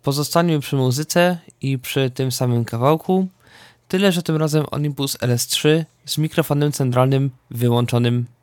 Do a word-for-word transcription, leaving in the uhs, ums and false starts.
Pozostańmy przy muzyce i przy tym samym kawałku, tyle że tym razem Olympus L S trzy z mikrofonem centralnym wyłączonym